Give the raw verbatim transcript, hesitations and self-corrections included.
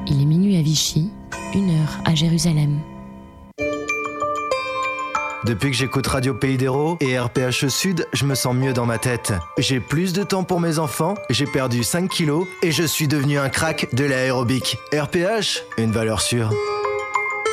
Il est minuit à Vichy, une heure à Jérusalem. Depuis que j'écoute Radio Pays d'Hérault et R P H Sud, je me sens mieux dans ma tête. J'ai plus de temps pour mes enfants, j'ai perdu cinq kilos et je suis devenu un crack de l'aérobic. R P H, une valeur sûre.